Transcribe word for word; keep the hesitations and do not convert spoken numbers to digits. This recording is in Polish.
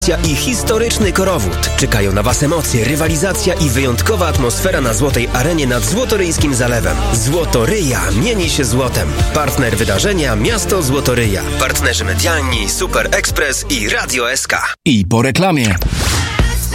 i historyczny korowód. Czekają na Was emocje, rywalizacja i wyjątkowa atmosfera na Złotej Arenie nad Złotoryjskim Zalewem. Złotoryja mieni się złotem. Partner wydarzenia Miasto Złotoryja. Partnerzy medialni Super Express i Radio S K. I po reklamie.